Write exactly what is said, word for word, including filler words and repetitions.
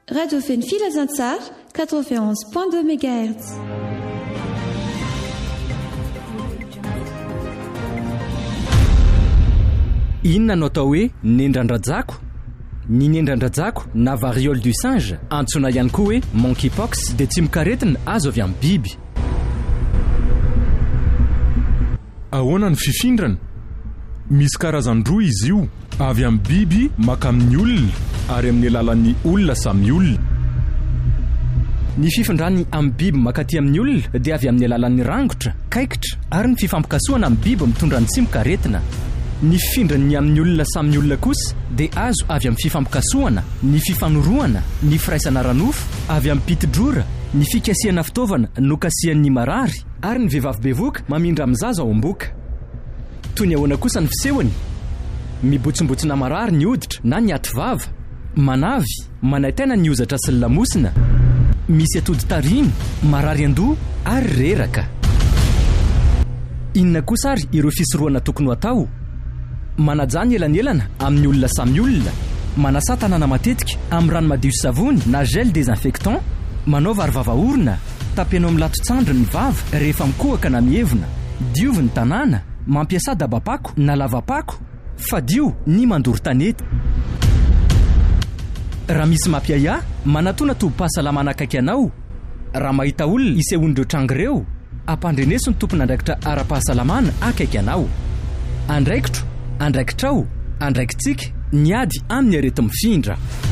Radio Feny Filazantsara quatre-vingt-onze point deux mégahertz. Inona no atao hoe nendrandrajako? Ny nendrandrajako na variole du singe antsoina ihany koa hoe monkeypox dia tsy mikaretina azo avy amin'ny biby. Ahoana ny fifindrana? Misy karazany roa izy io, avy amin'ny biby maka amin'ny olona ary amin'ny alalan'ny olona samy olona. Ny fifindrany amin'ny biby makaty amin'ny olona dia avy amin'ny alalan'ny rangotra, kaikitra ary ny fifampikasoana amin'ny biby mitondra ny tsy mikaretina. Ny fifindrany amin'ny olona samy olona kosa dia azo avy amin'ny fifampikasoana, ny fifanoroana, ny firaisana ranofo, avy amin'ny pitidrora, ny fikasiana fitaovana no kasian'ny marary ary ny vehivavy bevoka mamindra amin'ny zaza ao am-boka. Toy ny ahoana kosa ny fisehony? Mibotsombotsina marary ny hoditra na ny ativava, manavy, manaitana ny ozatra sy ny lamosina, misy atody tariny, marary an-doha ary reraka. Inona kosa ary ireo fisorohana tokony atao? Manajany elanelana amin'ny olona samy olona, manasa tanana matetika amin'ny rano madio sy savony na gel désinfectant, manao varovava-orona, tapenao amin'ny lato-tsandro ny vava rehefa mikohaka na mievina, diovy ny tanàna, mampiasa dabapako na lavapako, fadio ny mandoro tanety. Raha misy mampiaya, manatona tobim-pahasalamana akaiky anao. Raha mahita olona isehon'ireo trango ireo, ampandreneso ny tompon'andraikitra ara-pahasalamana akaiky anao. Andraikitro, andraikitrao, andraikitsika, niady amin'ny arety mifindra.